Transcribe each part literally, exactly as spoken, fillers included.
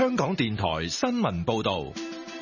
香港電台新聞報道。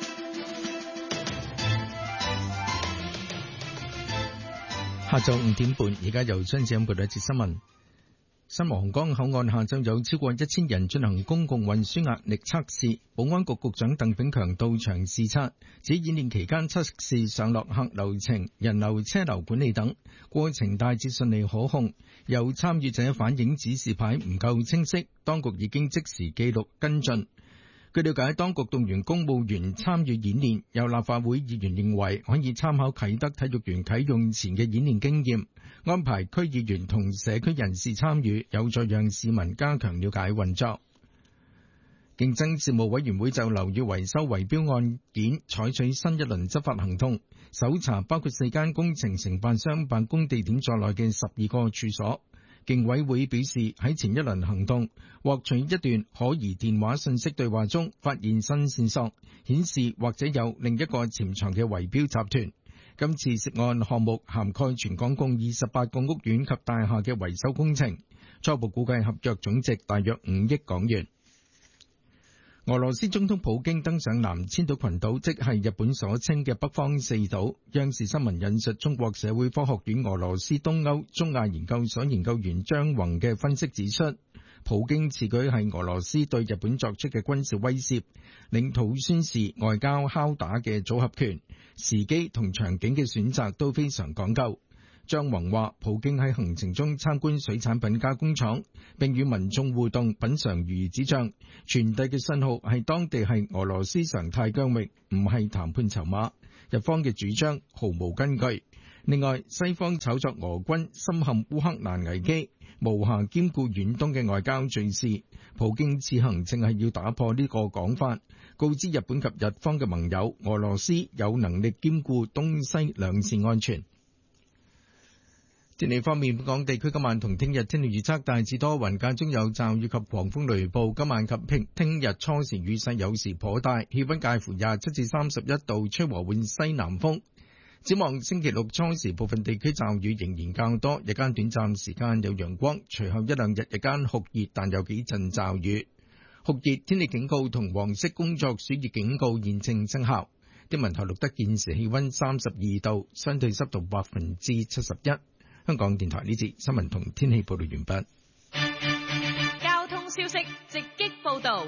下晝五點半，而家由張子欣報道一節新聞。新皇崗口岸下晝有超過一千人進行公共運輸壓力測試，保安局局長鄧炳強到場視察，指演練期間測試上落客流程、人流車流管理等，過程大致順利可控。有參與者反映指示牌唔夠清晰，當局已經即時記錄跟進。據了解，當局動員公務員參與演練，有立法會議員認為可以參考啟德體育園啟用前嘅演練經驗，安排區議員同社區人士參與，有助讓市民加強了解運作。競爭事務委員會就樓宇維修圍標案件採取新一輪執法行動，搜查包括四間工程承辦商辦公地點在內嘅十二個處所。競委會表示，喺前一輪行動獲取一段可疑電話信息對話中，發現新線索，顯示或者有另一個潛藏嘅圍標集團。今次涉案項目涵蓋全港共二十八個屋苑及大廈嘅維修工程，初步估計合約總值大約五億港元。俄羅斯總統普京登上南千島群島，即係日本所稱嘅北方四島。央視新聞引述中國社會科學院俄羅斯東歐中亞研究所研究員張宏嘅分析指出，普京此舉係俄羅斯對日本作出嘅軍事威懾，領土宣示、外交敲打嘅組合拳，時機同場景嘅選擇都非常講究。張宏話，普京喺行程中參觀水產品加工廠，並與民眾互動，品嘗魚子醬，傳遞嘅信號係當地係俄羅斯常態疆域，唔係談判籌碼。日方嘅主張毫無根據。另外，西方炒作俄軍深陷烏克蘭危機，無暇兼顧遠東嘅外交敘事。普京此行正係要打破呢個講法，告知日本及日方嘅盟友，俄羅斯有能力兼顧東西兩線安全。天氣方面，本港地區今晚同聽日天氣預測大致多雲，間中有驟雨及狂風雷暴。今晚及聽日初時雨勢有時頗大，氣溫介乎廿七至三十一度，吹和緩西南風。展望星期六初時，部分地區驟雨仍然較多，日間短暫時間有陽光，隨後一兩日日間酷熱，但有幾陣驟雨。酷熱天氣警告同黃色工作暑熱警告現正生效。天文台錄得現時氣溫三十二度，相對濕度百分之七十一。香港電台呢節新聞同天氣報道完畢。 交通消息直擊報道。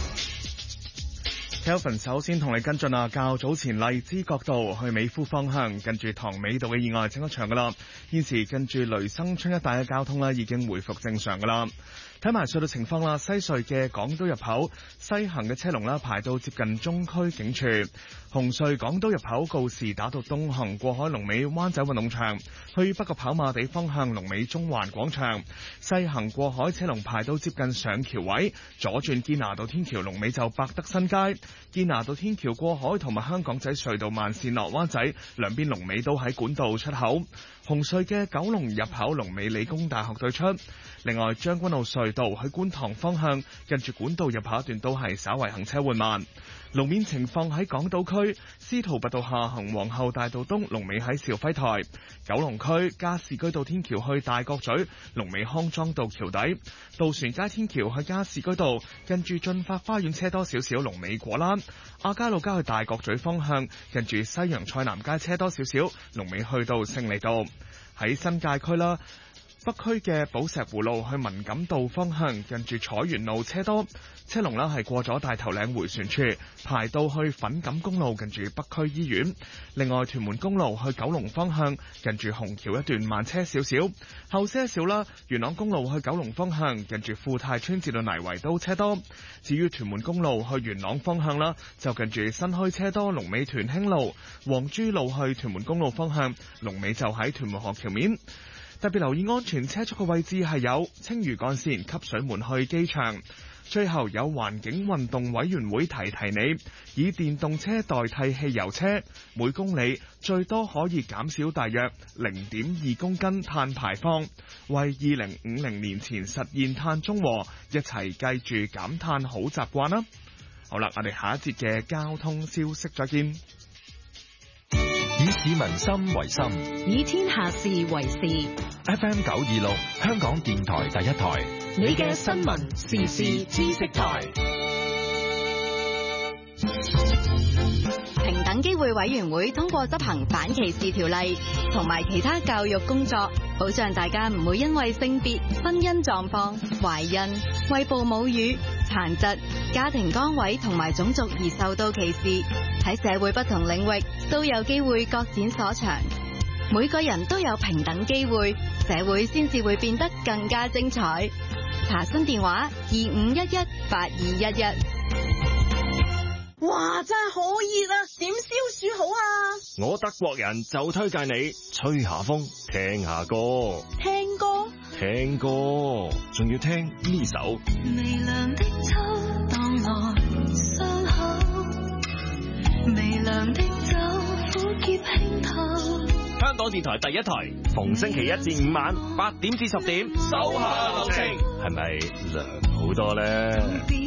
Kelvin 首先同你跟進啊，較早前荔枝角道去美孚方向，近住塘尾道嘅意外整咗場噶啦，現時近住雷生村一帶嘅交通咧已經回復正常噶啦。睇埋隧道情況啦，西隧嘅港島入口西行嘅車龍啦排到接近中區警署，紅隧港島入口告士打道東行過海龍尾灣仔運動場，去北角跑馬地方向龍尾中環廣場，西行過海車龍排到接近上橋位，左轉堅拿道天橋龍尾就百德新街，堅拿道天橋過海同埋香港仔隧道慢線落灣仔兩邊龍尾都喺管道出口，紅隧嘅九龍入口龍尾理工大學對出。另外，將軍澳隧道去觀塘方向，近住管道入口一段都係稍為行車緩慢。路面情況喺港島區，司徒拔道下行皇后大道東龍尾喺兆輝台；九龍區加士居道天橋去大角咀龍尾康莊道橋底；渡船街天橋去加士居道近住駿發花園車多少少龍尾果欄；亞皆老街去大角咀方向近住西洋菜南街車多少少龍尾去到勝利道。喺新界區啦，北區嘅寶石湖路去文錦道方向，近住彩園路車多，車龍啦係過咗大頭嶺迴旋處，排到去粉錦公路近住北區醫院。另外，屯門公路去九龍方向，近住虹橋一段慢車少少，後些少啦。元朗公路去九龍方向，近住富泰村至到泥圍都車多。至於屯門公路去元朗方向啦，就近住新墟車多，龍尾屯興路。黃珠路去屯門公路方向，龍尾就喺屯門河橋面。特別留意安全車速嘅位置係有青嶼幹線汲水門去機場。最後有環境運動委員會提提你，以電動車代替汽油車，每公里最多可以減少大約零點二公斤碳排放，為二零五零年前實現碳中和，一齊記住減碳好習慣啦。好啦，我哋下一節嘅交通消息再見。 以市民心為心， 以天下事為事。 F M 九二六，香港電台第一台， 你嘅新聞時事知識台。 平等機會委員會通過執行反歧視條例同埋其他教育工作，保障大家唔會因為性別、婚姻狀況、懷孕、餵哺母乳、殘疾、家庭崗位同埋種族而受到歧視。喺社會不同領域都有機會各展所長。每個人都有平等機會，社會先至會變得更加精彩。查詢電話二五一一八二一一。 哇，真係好熱啊！點消暑好啊？ 我德國人就推介你吹下風，聽下歌。 聽歌？ 聽歌，仲要聽呢首。 微涼的秋當來傷口，微涼的酒苦澀輕透。 香港電台第一台，逢星期一至五晚八點至十點，手下留情，係咪涼好多咧？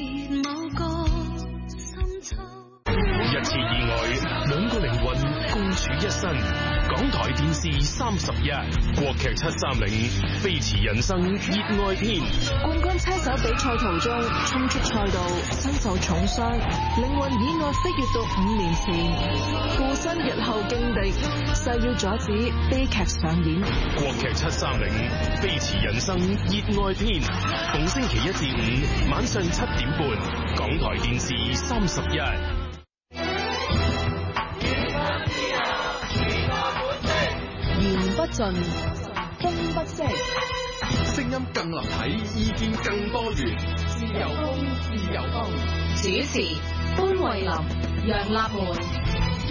一次意外，兩個靈魂共處一身。港台電視三十一，國劇七三零，飛馳人生熱愛篇。 冠軍車手比賽途中衝出賽道，身受重傷，靈魂意外飛越到五年前，附身日後勁敵，誓要阻止悲劇上演。 國劇七三零，飛馳人生熱愛篇，逢星期一至五晚上七點半，港台電視三十一。 言不盡，風不息， 聲音更立體，意見更多元。 自由風，自由風。主持：潘慧琳、楊立門。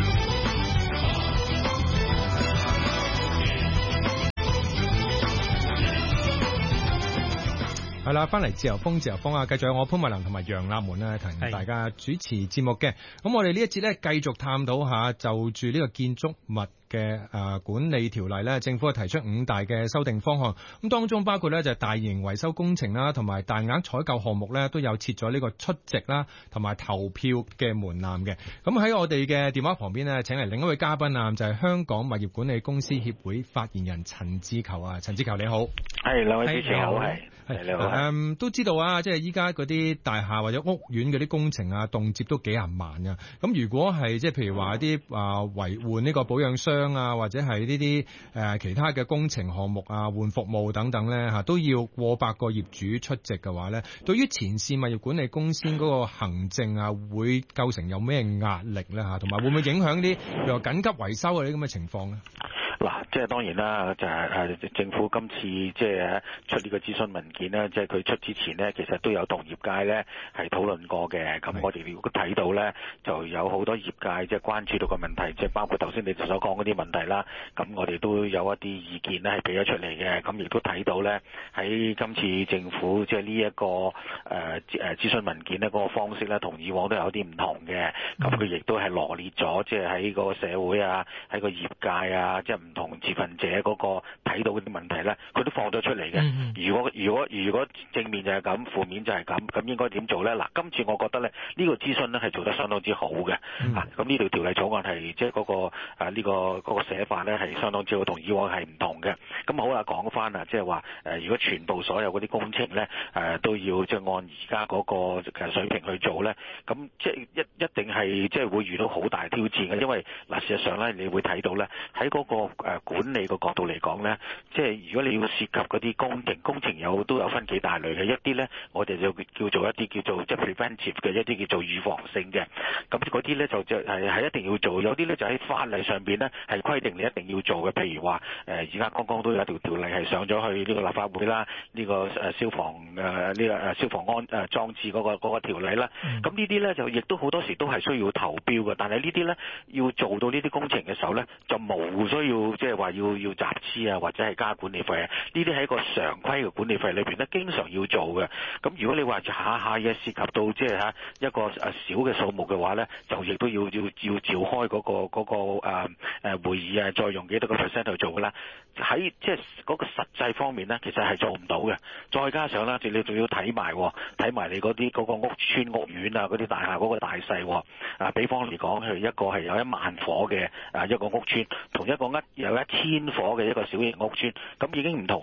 係啦，翻嚟自由風，自由風啊！繼續有我潘慧琳同埋楊立門咧，同大家主持節目嘅。咁我哋呢一節咧，繼續探討下就住呢個建築物嘅誒管理條例咧，政府係提出五大嘅修訂方案。咁當中包括咧就係大型維修工程啦，同埋大額採購項目咧，都有設咗呢個出席啦，同埋投票嘅門檻嘅。咁喺我哋嘅電話旁邊咧，請嚟另一位嘉賓啊，就係香港物業管理公司協會發言人陳志球啊，陳志球你好。 係，兩位主持好，係。係你好， 誒都知道啊，即係依家嗰啲大廈或者屋苑嗰啲工程啊，動輒都幾廿萬啊。咁如果係即係譬如話一啲啊維換呢個保養箱啊，或者係呢啲誒其他嘅工程項目啊，換服務等等咧嚇，都要過百個業主出席嘅話咧，對於前線物業管理公司嗰個行政啊，會構成有咩壓力咧嚇？同埋會唔會影響啲譬如緊急維修嗰啲咁嘅情況咧？ 嗱，即係當然啦，就係誒政府今次即係出呢個諮詢文件咧，即係佢出之前呢，其實都有同業界咧係討論過嘅。咁我哋如果睇到咧，就有好多業界即係關注到個問題，即係包括頭先你所講嗰啲問題啦。咁我哋都有一啲意見咧係俾咗出嚟嘅。咁亦都睇到咧喺今次政府即係呢一個誒誒諮詢文件咧嗰個方式咧，同以往都有啲唔同嘅。咁佢亦都係羅列咗即係喺個社會啊，喺個業界啊，即係唔同持份者嗰個睇到嗰啲問題咧，佢都放咗出嚟嘅。Mm hmm. 如果如果如果正面就係咁，負面就係咁，咁應該點做咧？嗱，今次我覺得咧，呢、這個諮詢咧係做得相當之好嘅。Mm hmm. 啊，咁呢條條例草案係即係嗰個啊呢、這個嗰、那個寫法咧係相當之好，同以往係唔同嘅。咁好啦，講翻啊，即係話誒，如果全部所有嗰啲工程咧誒、呃、都要即係按而家嗰個水平去做咧，咁即係一一定係即係會遇到好大挑戰嘅，因為嗱、呃、事實上咧，你會睇到咧喺嗰個誒。呃管理個角度嚟講咧，即係如果你要涉及嗰啲工程，工程有都有分幾大類嘅，一啲咧我哋就叫做一啲叫做即係 preventive 嘅，一啲叫做預防性嘅，咁嗰啲咧就就係係一定要做，有啲咧就喺法例上邊咧係規定你一定要做嘅，譬如話誒而家剛剛都有一條條例係上咗去呢個立法會啦，呢、這個誒消防誒呢個誒消防安誒裝置嗰、那個嗰、那個條例啦，咁、嗯、呢啲咧就亦都好多時都係需要投標嘅，但係呢啲咧要做到呢啲工程嘅時候咧就冇需要即係話要要集資啊，或者係加管理費啊，呢啲喺個常規嘅管理費裏邊咧，經常要做嘅。咁如果你話下下嘢涉及到即係嚇一個誒小嘅數目嘅話咧，就亦都要要要召開嗰、嗰個嗰、嗰個誒誒、呃、會議啊，再用幾多個 percent 去做嘅啦。喺即係嗰個實際方面咧，其實係做唔到嘅。再加上咧，你仲要睇埋睇埋你嗰啲嗰個屋邨屋苑啊，嗰啲大廈嗰個大細。啊，比方嚟講，係一個係有一萬夥嘅啊一個屋邨，同一個呃有一千夥嘅一個小型屋邨，咁已經唔同啦。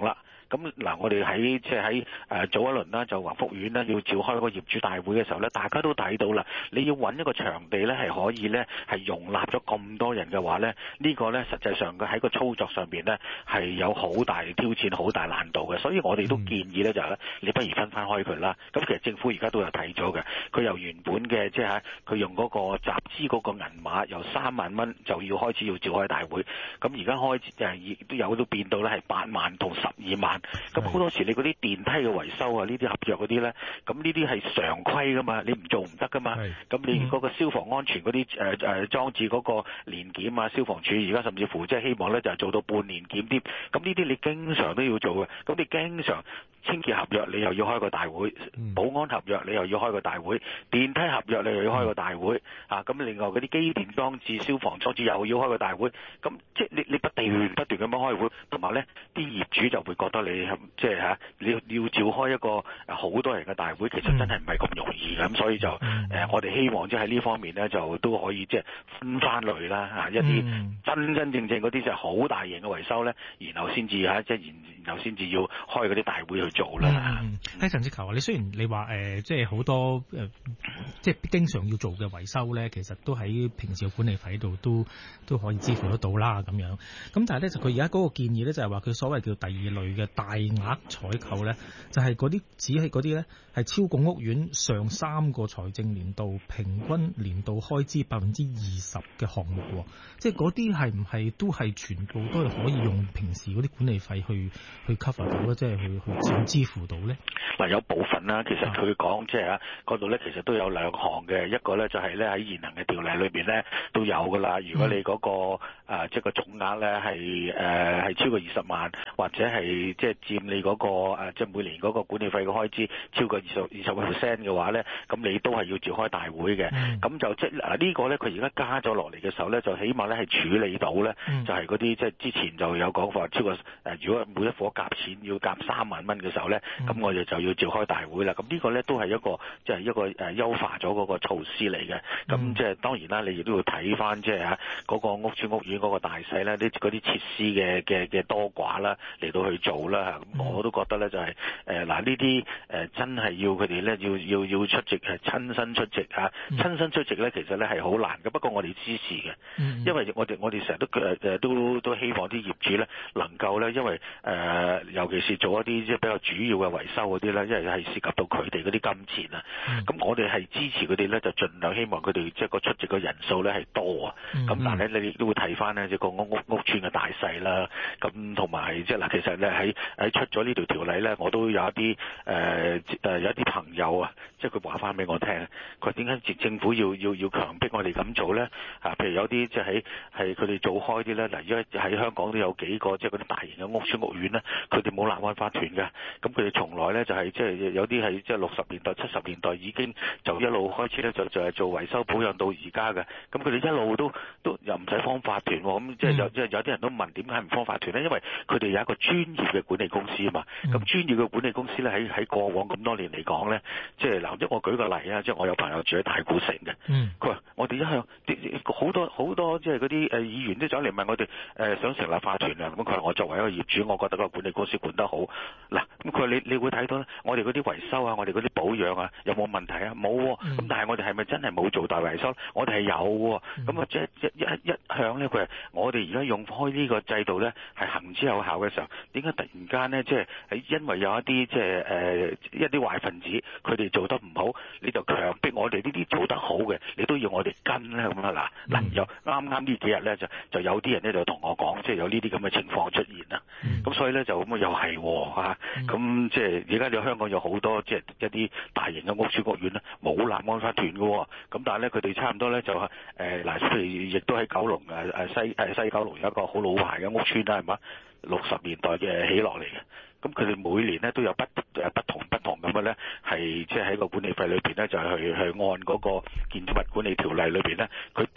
咁嗱，我哋喺即係喺誒早一輪啦，就宏福苑呢要召開個業主大會嘅時候咧，大家都睇到啦，你要揾一個場地咧係可以咧係容納咗咁多人嘅話咧，呢個咧實際上佢喺個操作上邊咧係有好大挑戰、好大難度嘅，所以我哋都建議咧就係咧，你不如分翻開佢啦。咁其實政府而家都有睇咗嘅，佢由原本嘅即係佢用嗰個集資嗰個銀碼由三萬蚊就要開始要召開大會，咁而家開始誒亦都有都變到咧係八萬同十二萬，咁好多時你嗰啲電梯嘅維修啊，呢啲合約嗰啲咧，咁呢啲係常規噶嘛，你唔做唔得噶嘛，咁你嗰個消防安全嗰啲誒誒裝置嗰個年檢啊，消防處而家甚至乎即係希望咧就係做到半年檢添，咁呢啲你經常都要做嘅，咁你經常清潔合約你又要開個大會，保安合約你又要開個大會，電梯合約你又要開個大會，啊咁另外嗰啲機電裝置、消防裝置又要開個大會，咁即係你你不斷不斷咁樣開會，同埋咧啲業主就會覺得你即係嚇你要召開一個好多人嘅大會，其實真係唔係咁容易嘅，咁所以就誒、呃、我哋希望即係喺呢方面咧就都可以即係分翻類啦嚇，一啲真真正正嗰啲就係好大型嘅維修咧，然後先至嚇即係然然後先至要開嗰啲大會去做啦。 喺陳志球啊，你雖然你話誒、呃、即係好多誒、呃、即係經常要做嘅維修咧，其實都喺平時嘅管理費度都都可以支付得到啦咁樣。咁但係咧就佢而家嗰個建議咧就係話佢所謂叫第二類嘅大額採購咧，就係嗰啲只係嗰啲咧係超過屋苑上三個財政年度平均年度開支百分之二十嘅項目喎，即係嗰啲係唔係都係全部都係可以用平時嗰啲管理費去去 cover 到咧，即係去去支付到咧？ 嗱，有部分啦，其實佢講即係啊嗰度咧，其實都有兩項嘅，一個咧就係咧喺現行嘅條例裏邊咧都有噶啦。如果你嗰、那個、呃、即係個總額咧係誒係超過二十萬，或者係即係佔你嗰、那個、呃、即係每年嗰個管理費嘅開支超過二十二十個 percent 嘅話咧，咁你都係要召開大會嘅。咁、嗯、就即係嗱呢個咧，佢而家加咗落嚟嘅時候咧，就起碼咧係處理到咧，嗯、就係嗰啲即係之前就有講法超過誒、呃，如果每一夥夾錢要夾三萬蚊嘅時候咧，咁、嗯、我哋就要召開大會啦。咁呢個咧都係一個即係、就是、一個誒優化咗嗰個措施嚟嘅。咁即係當然啦，你亦都要睇翻即係嚇嗰個屋邨屋苑嗰個大細咧，啲嗰啲設施嘅嘅嘅多寡啦，嚟到去做啦。咁我都覺得咧就係誒嗱呢啲誒真係要佢哋咧要要要出席係親身出席嚇，親身出席咧其實咧係好難嘅。不過我哋支持嘅，因為我哋我哋成日都誒誒都都希望啲業主咧能夠咧，因為誒、呃、尤其是做一啲即係比較主要嘅維修嗰啲咧，因為係涉及到佢哋嗰啲金錢啊。咁、嗯、我哋係支持佢哋咧，就盡量希望佢哋即係個出席嘅人數咧係多啊。咁、嗯、但係咧你亦都會睇翻咧即係個屋屋屋邨嘅大細啦。咁同埋即係嗱，其實咧喺喺出咗呢條條例咧，我都有一啲誒誒有一啲朋友啊，即係佢話翻俾我聽，佢點解政府要要要強迫我哋咁做咧？啊，譬如有啲即係喺係佢哋做開啲咧，嗱，而家喺香港都有幾個即係嗰啲大型嘅屋邨屋苑咧，佢哋冇立案法團嘅，咁佢哋從來咧就係即係有啲係即係六十年代、七十年代已經就一路開始咧就就係做維修保養到而家嘅，咁佢哋一路都都又唔使方法團喎，咁即係有即係有啲人都問點解唔方法團咧？因為佢哋有一個專業嘅管理公司啊嘛，咁專業嘅管理公司咧喺喺過往咁多年嚟講咧，即係嗱，即係我舉個例啊，即係我有朋友住喺太古城嘅，佢話我哋一向好多好多即係嗰啲誒議員都走嚟問我哋誒、呃、想成立法團啊，咁佢話我作為一個業主，我覺得個管理公司管得好，嗱，咁佢話你你會睇到咧，我哋嗰啲維修啊，我哋嗰啲保養啊，有冇問題啊？冇喎、啊，咁、嗯、但係我哋係咪真係冇做大維修？我哋係有喎、啊，咁啊即係一一一向咧，佢係我哋而家用開呢個制度咧係行之有效嘅時候，點解突然間咧即係係因為有一啲即係誒一啲壞分子佢哋做得唔好，你就強迫我哋呢啲做得好嘅，你都要我哋跟咧咁啊嗱嗱，又啱啱呢幾日咧就就有啲人咧就同我講，即係有呢啲咁嘅情況出現啦。咁、嗯、所以咧就咁啊又係嚇，咁即係而家你香港有好多即係一啲大型嘅屋邨屋苑咧冇立案法團嘅，咁但係咧佢哋差唔多咧就誒嗱，譬如亦都喺九龍誒誒西誒西九龍有一個好老牌嘅屋邨啦，係嘛？六十年代嘅起落嚟嘅，咁佢哋每年咧都有不誒不同不同咁嘅咧，係即係喺個管理費裏邊咧，就係去去按嗰個建築物管理條例裏邊咧，佢撥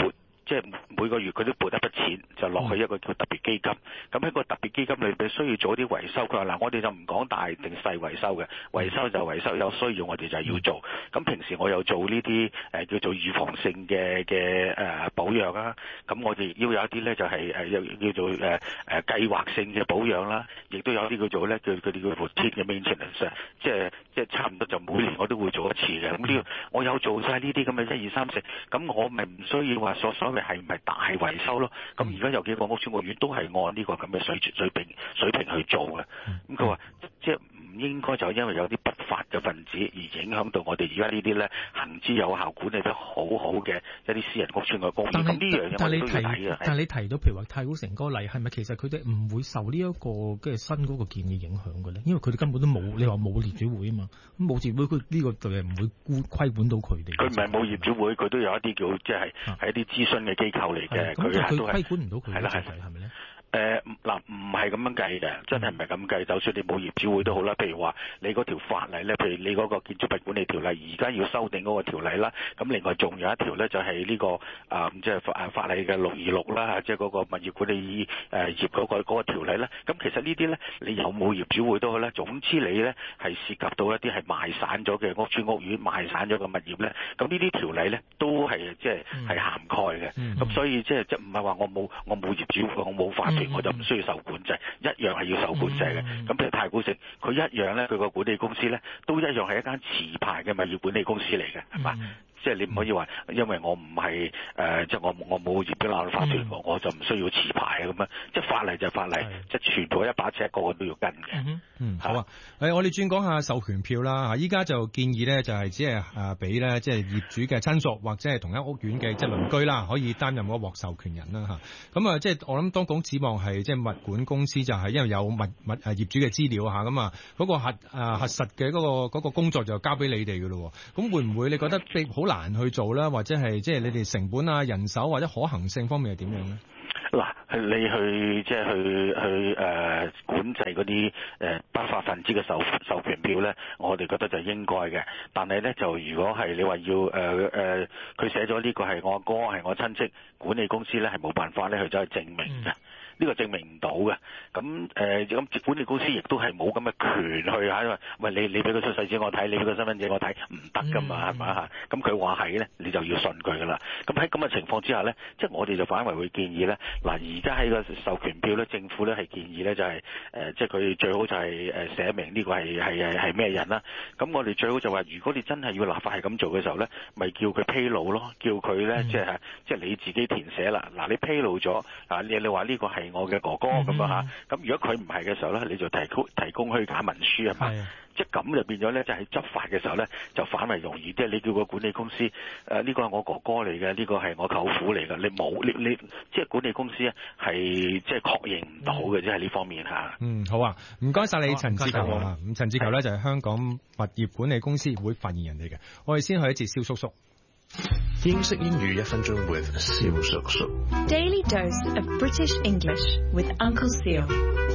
即係每個月佢都撥一筆錢就落去一個叫特別基金。咁喺個特別基金裏邊需要做啲維修。佢話嗱，我哋就唔講大定細維修嘅，維修就維修，有需要我哋就要做。咁平時我又做呢啲誒叫做預防性嘅嘅誒保養啦。咁我哋要有一啲咧就係誒叫叫做誒誒計劃性嘅保養啦，亦都有啲叫做咧叫佢哋叫 routine 嘅 maintenance， 即係即係差唔多就每年我都會做一次嘅。咁呢個我有做晒呢啲咁嘅一二三四，咁我咪唔需要話所所謂係唔係大維修咯？咁而家有幾個屋邨屋苑都係按呢個咁嘅水水平水平去做嘅。咁佢話即係唔應該就因為有啲不法嘅分子而影響到我哋而家呢啲咧行之有效、管理得好好嘅一啲私人屋邨嘅公寓。咁呢樣嘢我哋都要睇嘅。 但係你提到譬如話太古城嗰個例，係咪其實佢哋唔會受呢一個嘅新嗰個建議影響嘅咧？因為佢哋根本都冇，你話冇業主會啊嘛，咁冇業主會佢呢個就係唔會規管到佢哋。 佢唔係冇業主會，佢都有一啲叫即係係一啲諮詢嘅機構嚟嘅，佢係都係規管唔到佢。係啦係係咪咧？ 誒嗱，唔係咁樣計嘅，真係唔係咁計。就算你冇業主會都好啦，譬如話你嗰條法例咧，譬如你嗰個建築物管理條例，而家要修訂嗰個條例啦。咁另外仲有一條咧，就係呢個啊，即係法法例嘅六二六啦，即係嗰個物業管理誒業嗰個嗰個條例咧。咁其實呢啲咧，你有冇業主會都好咧，總之你咧係涉及到一啲係賣散咗嘅屋邨屋苑、賣散咗嘅物業咧，咁呢啲條例咧都係即係係涵蓋嘅。咁所以即係即係唔係話我冇我冇業主會，我冇法團。我就唔需要受管制，一樣係要受管制嘅。咁譬如太古城，佢一樣咧，佢個管理公司咧，都一樣係一間持牌嘅物業管理公司嚟嘅，係嘛？即係你唔可以話，因為我唔係誒，即係我我冇業主立案法團，我我就唔需要持牌咁樣。即係法例就係法例，即係全部一把尺，個個都要跟嘅。 嗯，好啊。誒，我哋轉講下授權票啦。嚇，依家就建議咧，就係只係誒俾咧，即係業主嘅親屬或者係同一屋苑嘅即係鄰居啦，可以擔任嗰個獲授權人啦。嚇，咁啊，即係我諗當講指望係即係物管公司，就係因為有物物誒業主嘅資料嚇，咁啊嗰個核誒核實嘅嗰個嗰個工作就交俾你哋㗎咯。咁會唔會你覺得你好難難去做啦，或者係即係你哋成本啊、人手或者可行性方面係點樣咧？ 嗱，你去即係去去誒、呃、管制嗰啲誒不法分子嘅授授權票咧，我哋覺得就應該嘅。但係咧就如果係你話要誒誒，佢、呃呃、寫咗呢個係我阿哥係我親戚，管理公司咧係冇辦法咧去走去證明嘅。嗯呢個證明唔到嘅，咁誒咁管理公司亦都係冇咁嘅權去嚇，喂你你俾個出世紙我睇，你俾個身份證我睇，唔得噶嘛，係咪嚇？咁佢話係咧，你就要信佢噶啦。咁喺咁嘅情況之下咧，即係我哋就反為會建議咧，嗱而家喺個授權票咧，政府咧係建議咧就係、是、誒、呃，即係佢最好就係誒寫明呢個係係係係咩人啦。咁我哋最好就話，如果你真係要立法係咁做嘅時候咧，咪叫佢披露咯，叫佢咧、嗯、即係即係你自己填寫啦。嗱你披露咗啊，你你話呢個係我嘅哥哥咁啊嚇，咁如果佢唔係嘅時候咧，你就提供提供虛假文書係嘛？即係咁就變咗咧，就喺執法嘅時候咧，就反為容易啲。你叫個管理公司誒呢、呃這個係我哥哥嚟嘅，呢、這個係我舅父嚟嘅，你冇你你即係管理公司咧係即係確認唔到嘅，即係呢方面嚇。嗯，好啊，唔該晒你陳志球啊。咁陳志球咧就係香港物業管理公司會發言人嚟嘅。我哋先去一節蕭叔叔。 英式英語一分鐘 with 蕭叔叔。 Daily dose of British English with Uncle Seal。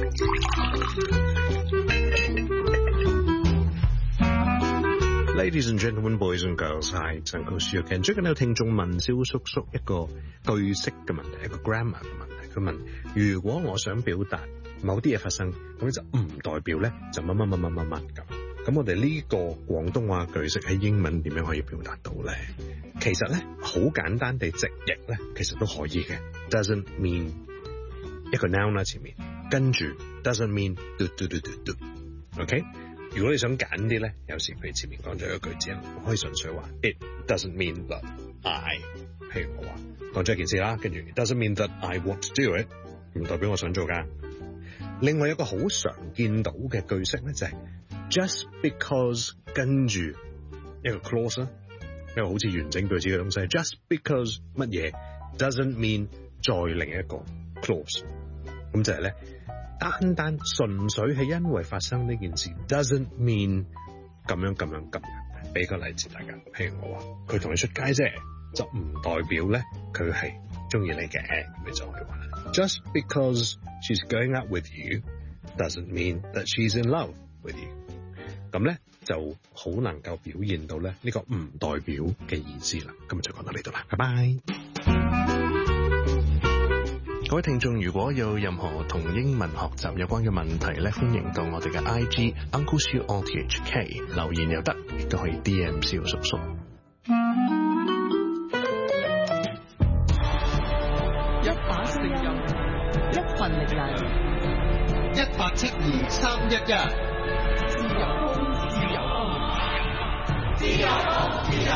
Ladies and gentlemen, boys and girls, hi, it's Uncle Seal again。最近有聽眾問蕭叔叔一個句式嘅問題，一個 grammar 嘅問題。佢問：如果我想表達某啲嘢發生，咁就唔代表咧就乜乜乜乜乜乜咁。咁我哋呢個廣東話句式喺英文點樣可以表達到咧？其實咧好簡單地直譯咧，其實都可以嘅。Doesn't mean 一個 noun 啦前面，跟住 doesn't mean do do do do do。OK， 如果你想揀啲咧，有時佢前面講咗一個句子，可以純粹話 It doesn't mean that I， 譬如我話講咗一件事啦，跟住 It doesn't mean that I want to do it， 唔代表我想做㗎。另外有一個好常見到嘅句式咧，就係、是、just because 跟住一個 clause 啦。一個好似完整句子嘅東西 ，just because 乜嘢 doesn't mean 再另一個 clause， 咁就係咧單單純粹係因為發生呢件事 doesn't mean 咁樣咁樣咁樣。俾個例子大家，譬如我話佢同你出街啫，就唔代表咧佢係中意你嘅，咁你就可以話 just because she's going out with you doesn't mean that she's in love with you。咁咧就好能夠表現到咧呢個唔代表嘅意思啦。今日就講到呢度啦，拜拜。 各位聽眾如果有任何同英文學習有關嘅問題咧，歡迎到我哋嘅 I G Uncle Siu O T H K 留言又得，亦都可以 D M 蕭叔叔。 一把聲音，一份力量，一八七二三一一。自由風，自由風，自由風，自由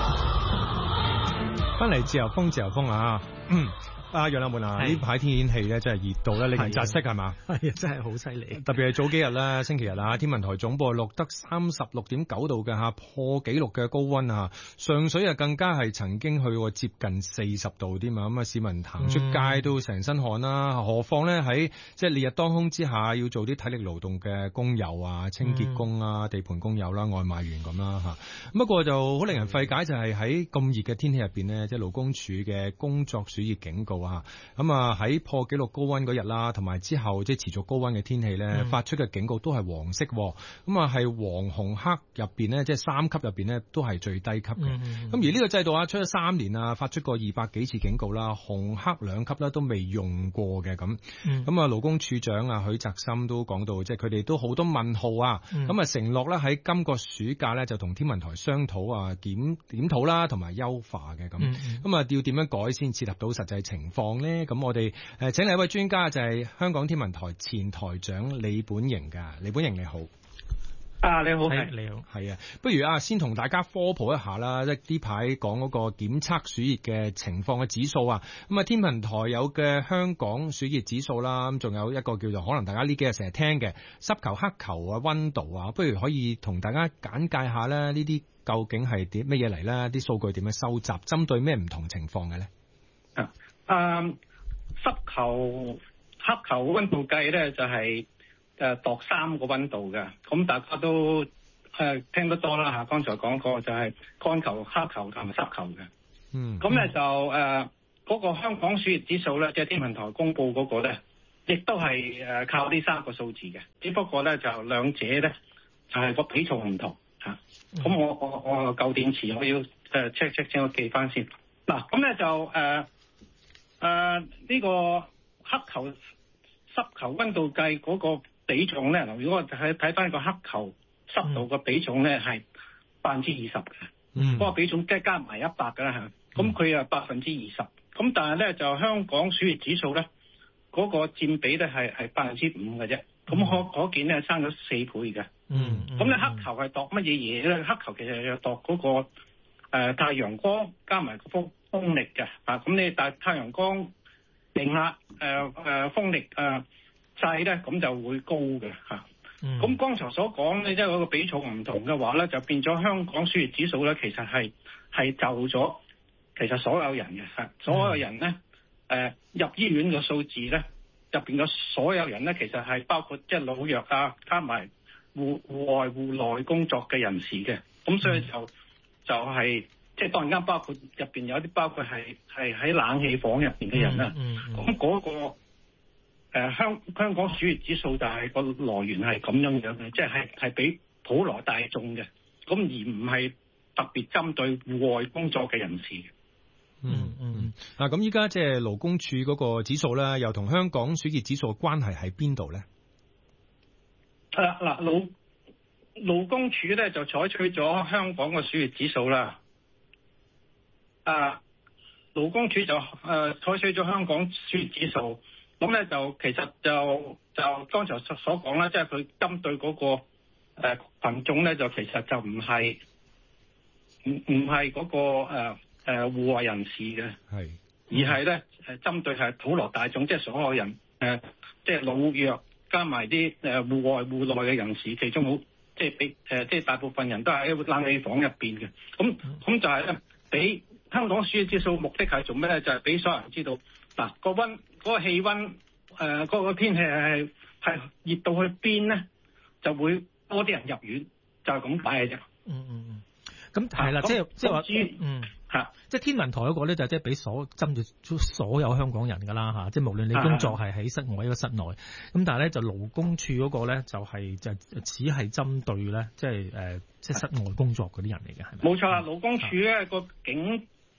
風。 翻嚟自由風，自由風啊！嗯。啊，楊立門啊，呢排天氣咧真係熱到咧，令人窒息係嘛？ 係啊，真係好犀利。 特別係早幾日啦，星期日啊，天文台總部錄得三十六點九度嘅嚇破紀錄嘅高溫啊！上水啊更加係曾經去過接近四十度添啊！咁啊，市民行出街都成身汗啦，嗯、何況咧喺即係烈日當空之下，要做啲體力勞動嘅工友啊、清潔工啊、嗯、地盤工友啦、外賣員咁啦嚇。不過就好令人費解，就係喺咁熱嘅天氣入邊呢，即係勞工處嘅工作暑熱警告。咁啊喺破紀錄高溫嗰日啦，同埋之後即係持續高溫嘅天氣咧，嗯、發出嘅警告都係黃色，咁啊係黃紅黑入邊咧，即係三級入邊咧都係最低級嘅。咁、嗯、而呢個制度啊，出咗三年啊，發出過二百幾次警告啦，紅黑兩級咧都未用過嘅咁。咁啊、嗯、勞工處長啊許澤森都講到，即係佢哋都好多問號啊。咁啊、嗯、承諾咧喺今個暑假咧就同天文台商討啊檢檢討啦，同埋優化嘅咁。咁啊、嗯、要點樣改先切合到實際情況咧？咁我哋誒請嚟一位專家，就係香港天文台前台長李本瀅噶。李本瀅你好。 啊，你好， 係你好，係啊。不如啊，先同大家科普一下啦，即係呢排講嗰個檢測暑熱嘅情況嘅指數啊。咁啊，天文台有嘅香港暑熱指數啦，咁仲有一個叫做可能大家呢幾日成日聽嘅濕球、黑球啊、溫度啊。不如可以同大家簡介下咧，呢啲究竟係啲乜嘢嚟咧？啲數據點樣收集？針對咩唔同情況嘅咧？ 啊，誒，濕球、黑球溫度計咧就係誒度三個溫度嘅，咁大家都誒聽得多啦嚇。剛才講過就係乾球、黑球同埋濕球嘅。嗯。咁咧就誒嗰個香港暑熱指數咧，即係天文台公佈嗰個咧，亦都係誒靠呢三個數字嘅，只不過咧就兩者咧就係個比重唔同嚇。咁我我我舊電池我要誒 check check 先，我記翻先。嗱，咁咧就誒。呃誒呢、呃這個黑球濕球溫度計嗰個比重咧，如果我睇睇翻個黑球濕度個比重咧係百分之二十嘅，嗯，嗰個比重加加埋一百㗎啦嚇，咁佢啊百分之二十，咁但係咧就香港暑熱指數咧嗰、那個佔比咧係係百分之五嘅啫，咁可可見咧生咗四倍嘅，嗯，咁咧黑球係度乜嘢嘢咧？黑球其實係度嗰個、呃、太陽光加埋個風。風力嘅啊，咁你但太陽光勁啦，誒誒風力誒細咧，咁就會高嘅嚇。咁剛、嗯、才所講咧，即係嗰個比重唔同嘅話咧，就變咗香港暑熱指數咧，其實係係就咗其實所有人嘅嚇，所有人咧誒、呃、入醫院嘅數字咧，入邊嘅所有人咧，其實係包括即係老弱啊，加埋戶戶外戶內工作嘅人士嘅，咁所以就、嗯、就係、是。即係當然間包括入邊有啲包括係係喺冷氣房入邊嘅人啦。咁嗰、嗯嗯嗯嗰個誒、呃、香香港暑熱指數就係個來源係咁樣樣嘅，即係係係俾普羅大眾嘅，咁而唔係特別針對戶外工作嘅人士嘅。 嗯嗯。嗱咁依家即係勞工處嗰個指數咧，又同香港暑熱指數嘅關係喺邊度咧？ 誒嗱勞勞工處咧就採取咗香港嘅暑熱指數啦。啊，勞工處就誒、呃、採取咗香港暑熱指數，咁咧就其實就就剛才所所講啦，即係佢針對嗰、那個誒、呃、群眾咧，就其實就唔係唔唔係嗰個誒誒戶外人士嘅，係是而係咧誒針對係普羅大眾，即係所有人誒、呃，即係老弱加埋啲誒戶外戶內嘅人士，其中好即係比誒即係大部分人都係喺冷氣房入邊嘅，咁咁就係咧俾。香港暑熱指數目的係做咩咧？就係、是、俾所有人知道，嗱、那個溫嗰、那個氣溫誒，嗰、呃那個天氣係係熱到去邊咧，就會多啲人入院，就係咁解嘅啫。嗯嗯嗯，咁係啦，即係即係話，嗯嚇， 即係天文台嗰個咧，就即係俾所針對所有香港人㗎啦嚇，即係無論你工作係喺室外一個室內，咁但係咧就勞工處嗰個咧就係就只係針對咧，即係誒即係室外工作嗰啲人嚟嘅，係咪？ 冇錯啦，勞工處咧個警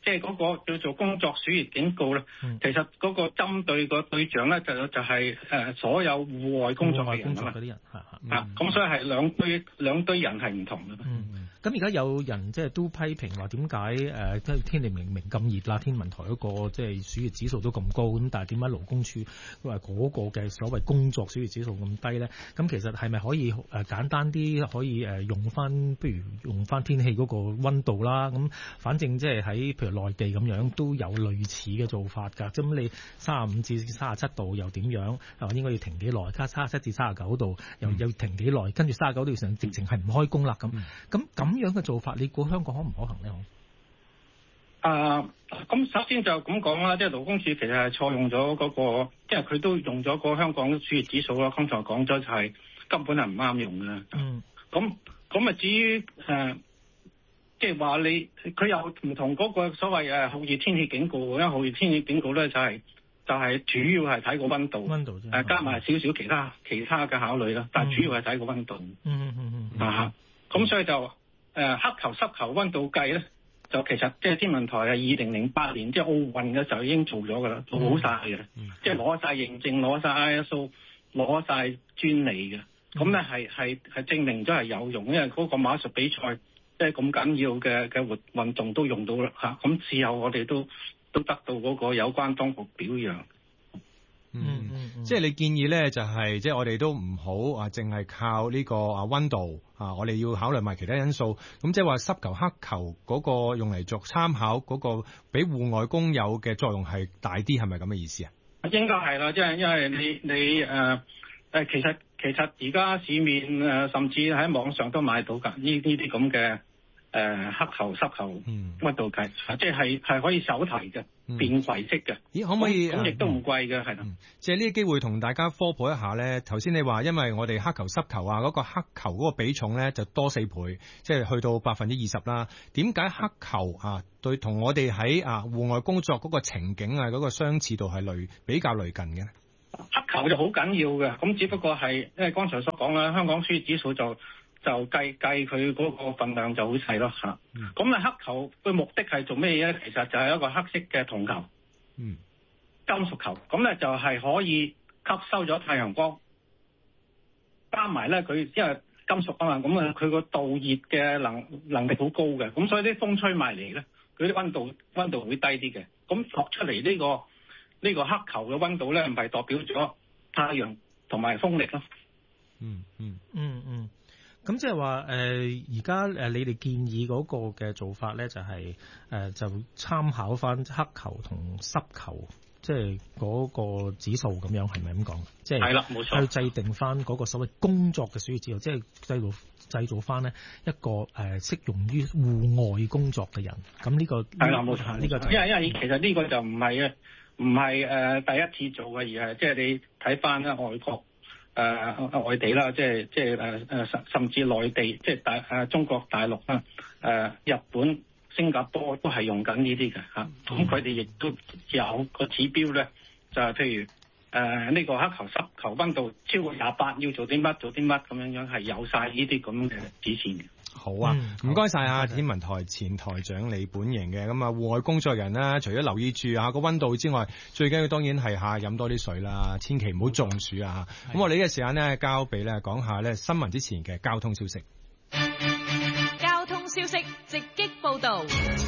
即係嗰個叫做工作暑熱警告咧， 嗯、 其實嗰個針對個對象咧就就係誒所有戶外工作嘅人啊嘛， 嗰啲人係啊，咁所以係兩堆兩堆人係唔同嘅。 嗯，咁而家有人即係都批評話點解誒即係天氣明明咁熱啦，天文台嗰個即係暑熱指數都咁高，咁但係點解勞工處話嗰個嘅所謂工作暑熱指數咁低咧？咁其實係咪可以誒簡單啲可以誒用翻，不如用翻天氣嗰個溫度啦？咁反正即係喺譬如內地咁樣都有類似嘅做法㗎。咁你三十五至三十七度又點樣？係嘛，應該要停幾耐？加三十七至三十九度又又停幾耐？跟住三十九度以上直情係唔開工啦。咁咁咁樣嘅做法，你估香港可唔可行呢？ 啊，咁首先就咁講啦，即係勞工處其實係錯用咗嗰個，即係佢都用咗個香港暑熱指數啦。剛才講咗就係根本係唔啱用嘅。 嗯。 咁咁啊，至於誒，即係話你佢又唔同嗰個所謂誒酷熱天氣警告，因為酷熱天氣警告咧就係就係主要係睇個溫度， 溫度啫， 誒加埋少少其他其他嘅考慮啦，但係主要係睇個溫度。 嗯嗯嗯。 啊，咁所以就誒黑球濕球溫度計咧。就其實即係天文台係二零零八年即係奧運嘅時候已經做咗㗎啦，做好晒嘅， 嗯、 即係攞晒認證、攞晒 I S O、攞晒專利嘅。咁咧係係係證明咗係有用，因為嗰個馬術比賽即係咁緊要嘅嘅活運動都用到啦嚇。咁事後我哋都都得到嗰個有關當局表揚。 嗯，嗯即係你建議咧，就係、是、即係我哋都唔好啊，淨係靠呢個啊溫度啊，我哋要考慮埋其他因素。咁即係話濕球、黑球嗰個用嚟作參考，嗰個比戶外工友嘅作用係大啲，係咪咁嘅意思啊？ 應該係啦，即係因為你你誒誒、呃，其實其實而家市面誒、呃，甚至喺網上都買到㗎，呢呢啲咁嘅誒黑球、濕球溫度計，嗯、即係係可以手提嘅。便攜式嘅， 咦？可唔可以咁亦都唔貴嘅，係啦。 即係呢個機會同大家科普一下咧。頭先你話，因為我哋黑球、濕球啊，嗰、嗰個黑球嗰個比重咧就多四倍，即係去到百分之二十啦。點解黑球啊對同我哋喺啊戶外工作嗰個情景啊嗰、嗰個相似度係類比較類近嘅？ 黑球就好緊要嘅，咁只不過係因為剛才所講啦，香港暑熱指數就。就計計佢嗰個份量就好細咯嚇，咁啊、嗯、黑球嘅目的係做咩嘢咧？其實就係一個黑色嘅銅球， 嗯， 金屬球，咁咧就係可以吸收咗太陽光，加埋咧佢因為金屬啊嘛，咁啊佢個導熱嘅能能力好高嘅，咁所以啲風吹埋嚟咧，佢啲溫度溫度會低啲嘅，咁作出嚟呢、呢個呢、呢個黑球嘅溫度咧，唔係代表咗太陽同埋風力咯。 嗯嗯嗯嗯。咁即係話誒，而家誒你哋建議嗰個嘅做法咧，就係、是、誒、呃、就參考翻黑球同濕球，即係嗰個指數咁樣，係咪咁講？即係係啦，冇錯。 去制定翻嗰個所謂工作嘅暑熱指數，即係製造製造翻呢一個誒適、呃、用於戶外工作嘅人。咁呢、這個係啦，冇錯。呢、這個因為因為其實呢個就唔係啊，唔係誒第一次做嘅，而係即係你睇翻咧外國。誒、呃、外地啦，即係即係誒誒甚甚至內地，即係大誒中國大陸啦，誒、呃、日本、新加坡都係用緊呢啲嘅嚇。咁佢哋亦都有個指標咧，就係、是、譬如誒呢、呃這個黑球濕球溫度超過廿八，要做啲乜做啲乜咁樣樣，係有晒呢啲咁嘅指示嘅。 好啊，唔該晒啊！天文台前台長李本瀅嘅。咁啊，戶外工作人啦，除咗留意住下個溫度之外，最緊要當然係下飲多啲水啦，千祈唔好中暑啊！咁我哋呢個時間呢，交俾咧講下咧新聞之前嘅交通消息。 交通消息直擊報道。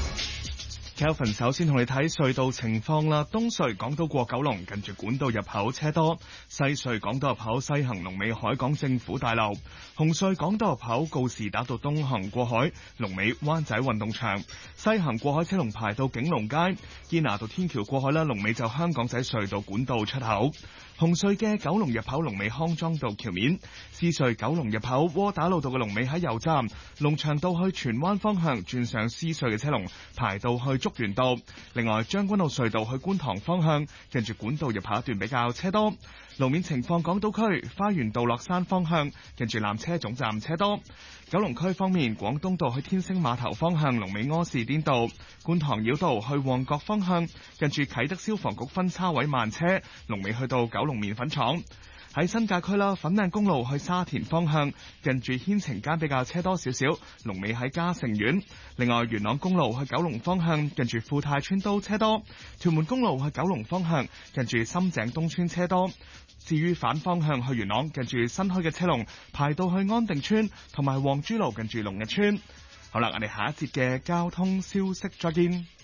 Kelvin 首先同你睇隧道情況啦。東隧港島過九龍近住管道入口車多，西隧港島入口西行龍尾海港政府大樓，紅隧港島入口告士打道東行過海龍尾灣仔運動場，西行過海車龍排到景隆街，堅拿道天橋過海啦，龍尾就香港仔隧道管道出口。紅隧嘅九龍入口龍尾康莊道橋面，獅隧九龍入口窩打老道嘅龍尾喺油站，龍翔道去荃灣方向轉上獅隧嘅車龍排到去竹園道。另外將軍澳隧道去觀塘方向近住管道入口一段比較車多。路面情況，港島區花園道落山方向近住纜車總站車多。九龍區方面，廣東道去天星碼頭方向龍尾柯士甸道，觀塘繞道去旺角方向近住啟德消防局分叉位慢車，龍尾去到九龍麵粉廠。 喺新界區啦，粉嶺公路去沙田方向，近住牽晴街比較車多少少，龍尾喺嘉盛苑。另外，元朗公路去九龍方向，近住富泰村都車多。屯門公路去九龍方向，近住深井東村車多。至於反方向去元朗，近住新墟嘅車龍排到去安定村，同埋黃珠路近住龍日村。好啦，我哋下一節嘅交通消息再見。